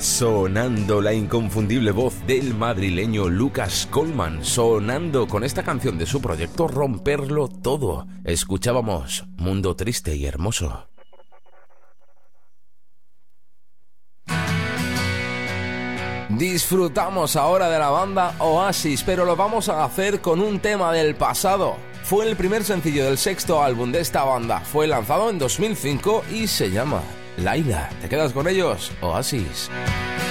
Sonando la inconfundible voz del madrileño Lucas Coleman, sonando con esta canción de su proyecto Romperlo Todo. Escuchábamos Mundo Triste y Hermoso. Disfrutamos ahora de la banda Oasis, pero lo vamos a hacer con un tema del pasado. Fue el primer sencillo del sexto álbum de esta banda, fue lanzado en 2005 y se llama Laila. ¿Te quedas con ellos? Oasis.